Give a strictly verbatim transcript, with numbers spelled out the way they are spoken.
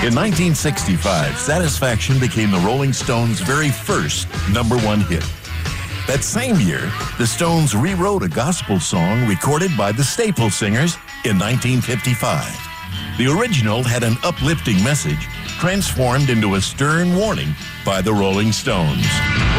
In nineteen sixty-five, Satisfaction became the Rolling Stones' very first number one hit. That same year, the Stones rewrote a gospel song recorded by the Staple Singers in nineteen fifty-five. The original had an uplifting message transformed into a stern warning by the Rolling Stones.